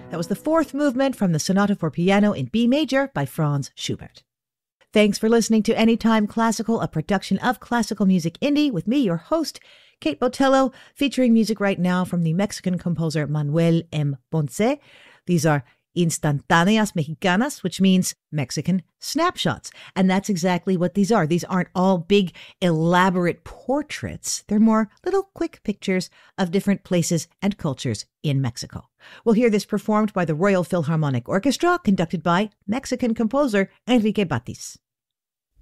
That was the fourth movement from the Sonata for Piano in B major by Franz Schubert. Thanks for listening to Anytime Classical, a production of Classical Music Indie with me, your host, Kate Botello, featuring music right now from the Mexican composer Manuel M. Ponce. These are Instantáneas Mexicanas, which means Mexican snapshots. And that's exactly what these are. These aren't all big, elaborate portraits. They're more little quick pictures of different places and cultures in Mexico. We'll hear this performed by the Royal Philharmonic Orchestra, conducted by Mexican composer Enrique Batis.